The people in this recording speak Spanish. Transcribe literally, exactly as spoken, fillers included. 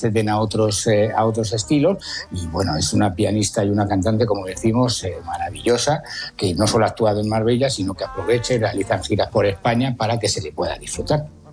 acceden a otros, eh, a otros estilos. Y bueno, es una pianista y una cantante, como decimos, eh, maravillosa, que no solo ha actuado en Marbella, sino que aprovecha y realiza giras por España para que se le pueda disfrutar.